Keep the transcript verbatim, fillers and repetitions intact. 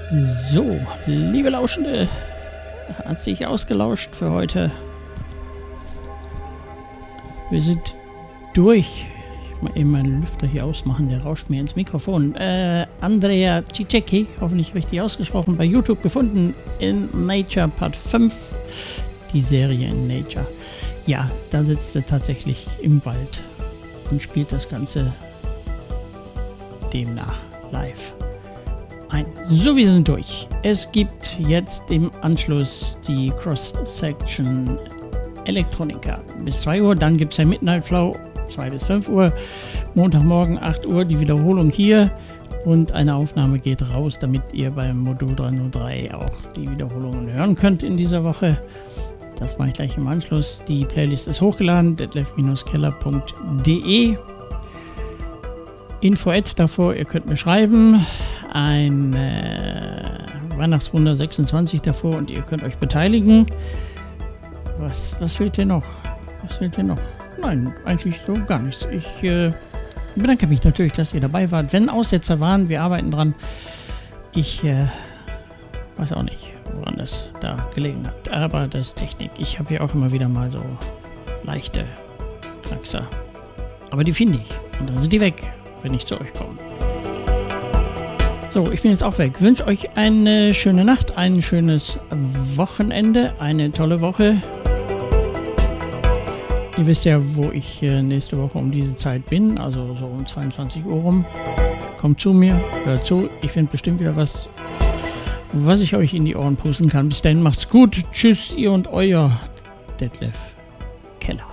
So, liebe Lauschende, hat sich ausgelauscht für heute. Wir sind durch. Ich mal eben meinen Lüfter hier ausmachen, der rauscht mir ins Mikrofon. Äh, Andrea Cicecki, hoffentlich richtig ausgesprochen, bei YouTube gefunden in Nature Part fünf. Die Serie in Nature. Ja, da sitzt er tatsächlich im Wald und spielt das Ganze demnach live ein. So, wir sind durch. Es gibt jetzt im Anschluss die Cross-Section Elektronika bis zwei Uhr. Dann gibt es ein Midnight Flow zwei bis fünf Uhr. Montagmorgen acht Uhr die Wiederholung hier. Und eine Aufnahme geht raus, damit ihr beim Modul dreihundertdrei auch die Wiederholungen hören könnt in dieser Woche. Das mache ich gleich im Anschluss. Die Playlist ist hochgeladen, detlef keller punkt de. Info-Ad davor, ihr könnt mir schreiben. Ein äh, Weihnachtswunder sechsundzwanzig davor und ihr könnt euch beteiligen. Was, was fehlt dir noch? Was fehlt dir noch? Nein, eigentlich so gar nichts. Ich äh, bedanke mich natürlich, dass ihr dabei wart. Wenn Aussetzer waren, wir arbeiten dran. Ich äh, weiß auch nicht, woran das da gelegen hat. Aber das ist Technik. Ich habe hier auch immer wieder mal so leichte Knackser. Aber die finde ich. Und dann sind die weg, wenn ich zu euch komme. So, ich bin jetzt auch weg. Wünsche euch eine schöne Nacht, ein schönes Wochenende, eine tolle Woche. Ihr wisst ja, wo ich nächste Woche um diese Zeit bin, also so um zweiundzwanzig Uhr rum. Kommt zu mir, hört zu. Ich finde bestimmt wieder was, was ich euch in die Ohren pusten kann. Bis dahin, macht's gut. Tschüss, ihr und euer Detlef Keller.